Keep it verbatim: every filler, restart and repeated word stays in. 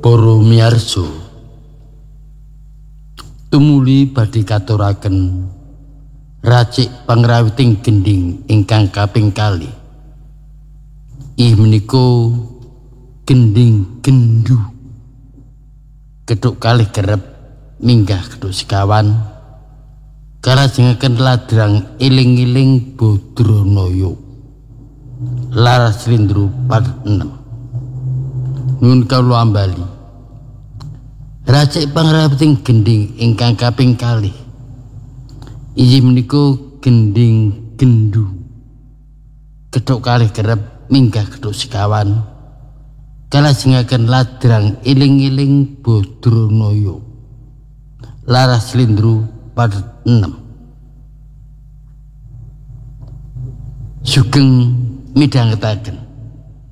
Para miyarsa, tumuli badhe katuraken racik pangrawiting gending ingkang kaping kalih. Inggih menika gending gendu. Keduk kalih kerep minggah keduk sekawan. Kalajengaken ladrang iling-iling Badranaya. Laras Slendro part enam. Nun kawula ambali. Racik pangrawiting gending ingkang kaping kalih. Inggih menika gending gendu. Keduk kalih kerep minggah keduk sekawan. Kalajengaken ladrang iling-iling Badranaya. Laras Slendro part enam. Sugeng midhangetaken